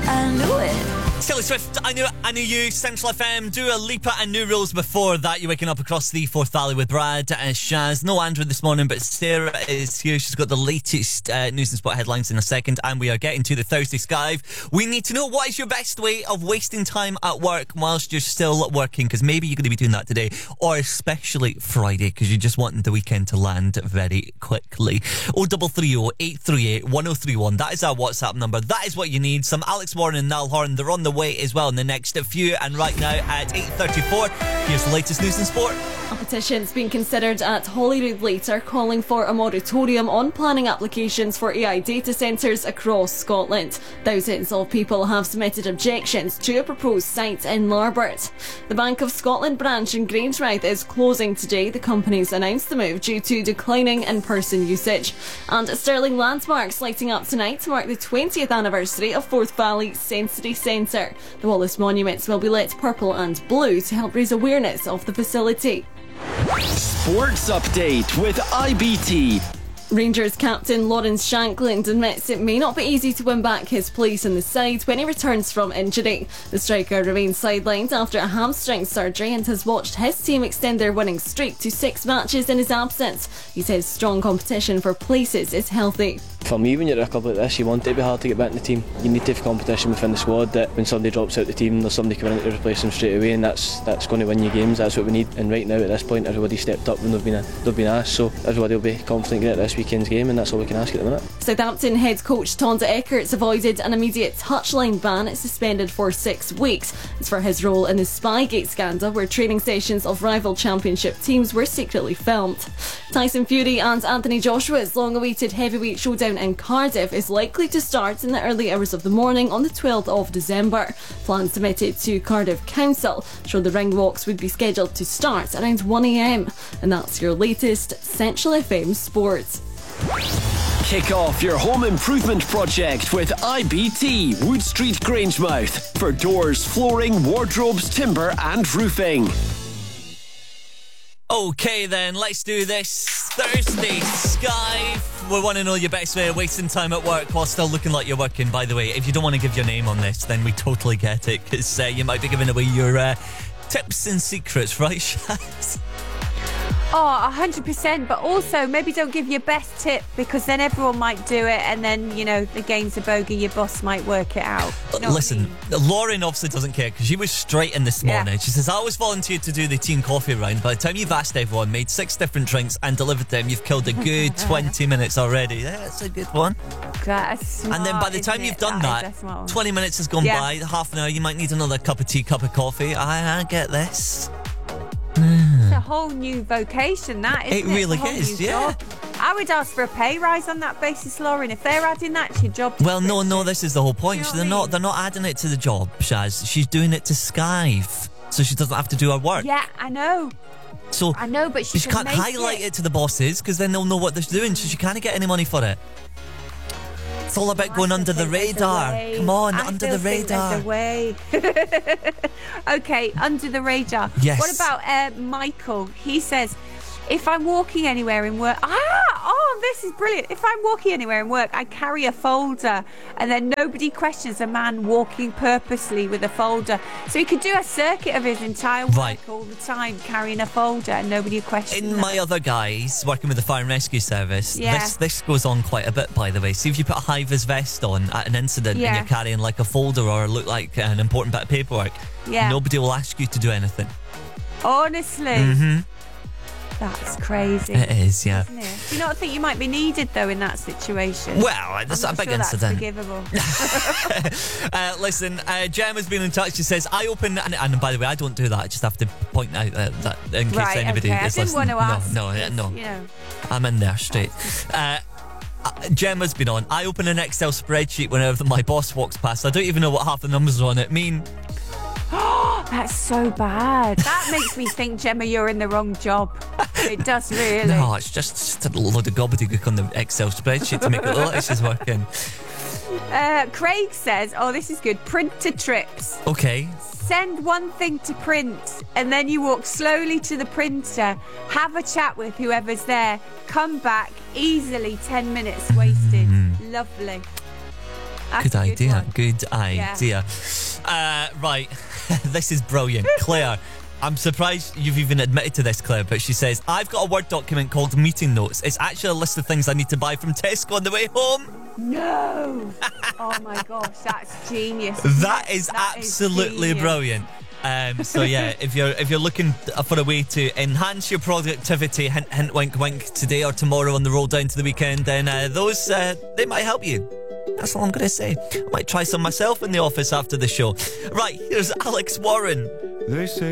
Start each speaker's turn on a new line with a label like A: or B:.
A: I knew it.
B: Taylor Swift, I Knew You, Central FM, Dua Lipa and New Rules. Before that, you're waking up across the Forth Valley with Brad and Shaz. No Andrew this morning, but Sarah is here. She's got the latest news and sport headlines in a second, and we are getting to the Thursday Skive. We need to know, what is your best way of wasting time at work whilst you're still working? Because maybe you're going to be doing that today, or especially Friday, because you're just wanting the weekend to land very quickly. 0330 838 1031. That is our WhatsApp number. That is what you need. Some Alex Warren and Niall Horan. They're on the way as well in the next few, and right now at 8:34, here's the latest news and sport.
C: A petition's being considered at Holyrood later, calling for a moratorium on planning applications for AI data centres across Scotland. Thousands of people have submitted objections to a proposed site in Larbert. The Bank of Scotland branch in Grangemouth is closing today. The company's announced the move due to declining in-person usage. And Stirling Landmarks lighting up tonight to mark the 20th anniversary of Forth Valley Sensory Centre. The Wallace monuments will be lit purple and blue to help raise awareness of the facility.
D: Sports Update with IBT.
C: Rangers captain Lawrence Shankland admits it may not be easy to win back his place in the side when he returns from injury. The striker remains sidelined after a hamstring surgery and has watched his team extend their winning streak to 6 matches in his absence. He says strong competition for places is healthy.
E: For me, when you're at a club like this, you want it to be hard to get back in the team. You need to have competition within the squad, that when somebody drops out the team, there's somebody coming in to replace them straight away, and that's going to win you games. That's what we need. And right now, at this point, everybody stepped up when they've been asked, so everybody will be confident getting this weekend's game, and that's all we can ask at the minute.
C: Southampton head coach Tonda Eckert's avoided an immediate touchline ban. It's suspended for 6 weeks. It's for his role in the Spygate scandal, where training sessions of rival championship teams were secretly filmed. Tyson Fury and Anthony Joshua's long-awaited heavyweight showdown in Cardiff is likely to start in the early hours of the morning on the 12th of December. Plans submitted to Cardiff Council show the ring walks would be scheduled to start around 1 a.m. And that's your latest Central FM Sports.
D: Kick off your home improvement project with IBT, Wood Street, Grangemouth, for doors, flooring, wardrobes, timber and roofing.
B: Okay then, let's do this. Thursday Skive. We want to know your best way of wasting time at work while still looking like you're working. By the way, if you don't want to give your name on this, then we totally get it, because you might be giving away your tips and secrets, right, Shaz?
F: Oh, 100%, but also maybe don't give your best tip, because then everyone might do it, and then, you know, the game's a bogey, your boss might work it out. You know
B: Listen,
F: what I mean?
B: Lauren obviously doesn't care, because she was straight in this morning.
F: Yeah.
B: She says, I always volunteered to do the tea and coffee round. By the time you've asked everyone, made 6 different drinks and delivered them, you've killed a good 20 minutes already. Yeah, that's a good one.
F: That's smart,
B: And then by the time you've done that, 20 minutes has gone by, half an hour, you might need another cup of tea, cup of coffee. I get this.
F: It's a whole new vocation, that, isn't it?
B: It really
F: It's a whole
B: is,
F: new
B: yeah.
F: job. I would ask for a pay rise on that basis, Lauren, if they're adding that to your job.
B: Well, no, this is the whole point.
F: Do you know what I mean?
B: They're not adding it to the job, Shaz. She's doing it to Skive, so she doesn't have to do her work.
F: Yeah, I know.
B: So
F: I know, but she
B: can't
F: make
B: highlight it to the bosses, because then they'll know what they're doing, so she can't get any money for it. It's all about going under the radar. Come on, under the radar.
F: There's a way. Okay, under the radar.
B: Yes.
F: What about Michael? He says, if I'm walking anywhere in work... this is brilliant. If I'm walking anywhere in work, I carry a folder, and then nobody questions a man walking purposely with a folder. So he could do a circuit of his entire work all the time, carrying a folder, and nobody questions
B: In my other guys working with the fire and rescue service, this goes on quite a bit, by the way. See, if you put a high-vis vest on at an incident and you're carrying like a folder or look like an important bit of paperwork, nobody will ask you to do anything.
F: Honestly. That's crazy.
B: It is, yeah.
F: Isn't it? Do you not think you might be needed, though, in that situation?
B: Well, it's a big incident.
F: That's forgivable.
B: Listen, Gemma's been in touch. She says, I open... And by the way, I don't do that. I just have to point out that in case anybody is listening.
F: I didn't want to ask.
B: No.
F: You know.
B: I'm in there straight. Gemma's been on. I open an Excel spreadsheet whenever my boss walks past. I don't even know what half the numbers are on it mean.
F: That's so bad. That makes me think, Gemma, you're in the wrong job. It does, really.
B: No, it's just a load of gobbledygook on the Excel spreadsheet to make it look like she's working.
F: Craig says, this is good, printer trips.
B: Okay.
F: Send one thing to print, and then you walk slowly to the printer, have a chat with whoever's there, come back, easily 10 minutes wasted. Lovely. That's
B: Good
F: a
B: idea.
F: one.
B: Good idea. Right. This is brilliant. Claire, I'm surprised you've even admitted to this, Claire, but she says, I've got a Word document called Meeting Notes. It's actually a list of things I need to buy from Tesco on the way home.
F: No. Oh my gosh, that's genius.
B: That is absolutely
F: genius.
B: brilliant. So yeah, if you're looking for a way to enhance your productivity, hint, hint, wink, wink, today or tomorrow on the roll down to the weekend, then those they might help you. That's all I'm going to say. I might try some myself in the office after the show. Right, here's Alex Warren.
A: They say